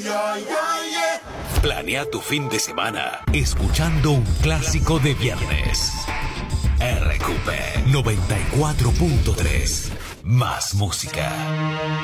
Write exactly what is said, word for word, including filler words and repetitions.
Planea tu fin de semana escuchando un clásico de viernes. R Q P noventa y cuatro punto tres. Más música.